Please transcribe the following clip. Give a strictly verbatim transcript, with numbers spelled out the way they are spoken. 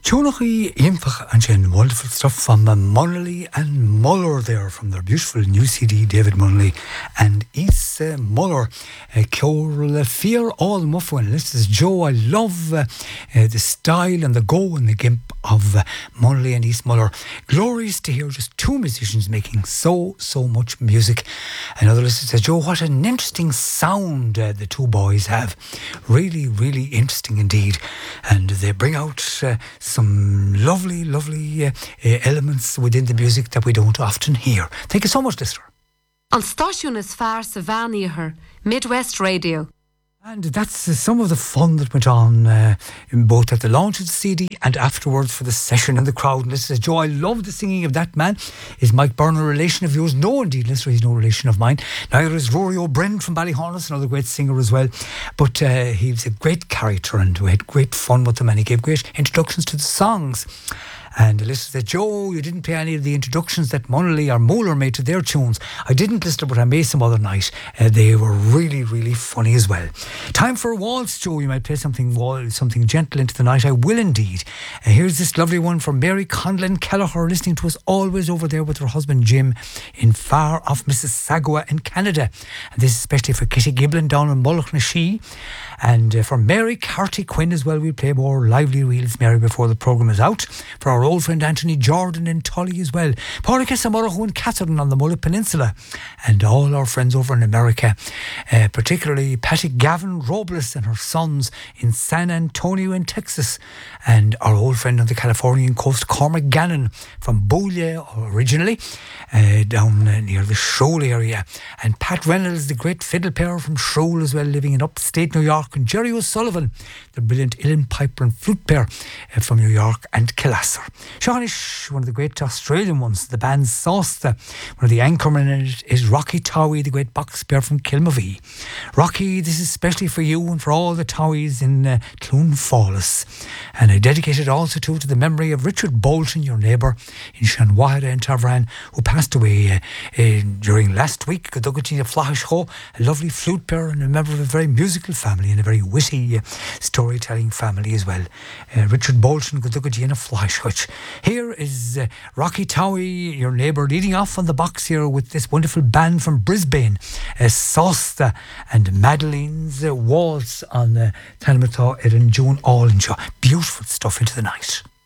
Tionachi Imfach and Jen, wonderful stuff from uh, Munnelly and Muller there from their beautiful new C D, David Munnelly and East uh, Muller. Ceol Fear All Muffin. This is Joe. I love uh, uh, the style and the go and the gimp of uh, Munnelly and East Muller. Glorious to hear just two musicians making so, so much music. Another listener says, Joe, what an interesting sound uh, the two boys have. Really, really interesting indeed. And they bring out uh, some lovely, lovely uh, uh, elements within the music that we don't often hear. Thank you so much, listener. An stáisiún is fearr sa bhean Midwest Radio. And that's uh, some of the fun that went on uh, in both at the launch of the C D and afterwards for the session and the crowd. And this is Joe. I love the singing of that man. Is Mike Byrne a relation of yours? No, indeed, listener, he's no relation of mine. Neither is Rory O'Brien from Ballyhonus, another great singer as well. But uh, he was a great character and we had great fun with him and he gave great introductions to the songs. And the listener said, Joe, you didn't play any of the introductions that Munnelly or Moeller made to their tunes. I didn't, listener, but I made some other night. Uh, they were really, really funny as well. Time for a waltz, Joe. You might play something wall, something gentle into the night. I will indeed. Uh, here's this lovely one from Mary Conlon Kelleher, listening to us always over there with her husband Jim in far off Mississauga in Canada. And this is especially for Kitty Giblin down in Mullaghnashi. And uh, for Mary Carty Quinn as well. We'll play more lively reels, Mary, before the programme is out. For our old friend Anthony Jordan in Tully as well. Pádraig Samarahu and Catherine on the Mulla Peninsula. And all our friends over in America. Uh, particularly Patty Gavin Robles and her sons in San Antonio in Texas. And our old friend on the Californian coast, Cormac Gannon from Boulia originally. Uh, down uh, near the Shoal area. And Pat Reynolds, the great fiddle player from Shoal as well, living in upstate New York. And Jerry O'Sullivan, the brilliant uilleann piper and flute player uh, from New York and Killasser. Seanish, one of the great Australian ones, the band Sausta. One of the anchormen in it is Rocky Towie, the great box player from Kilmavee. Rocky, this is especially for you and for all the Towies in uh, Cloonfallis. And I dedicate it also to, to the memory of Richard Bolton, your neighbour in Shanwahida and Tavran, who passed away uh, uh, during last week. Godugatina Flahish, a lovely flute player and a member of a very musical family and a very witty uh, storytelling family as well. Uh, Richard Bolton, Godugatina Flahish. Here is uh, Rocky Towie, your neighbour, leading off on the box here with this wonderful band from Brisbane, uh, Sausta and Madeline's uh, Waltz on uh, Tanamata Erin June Allinshaw. Beautiful stuff into the night.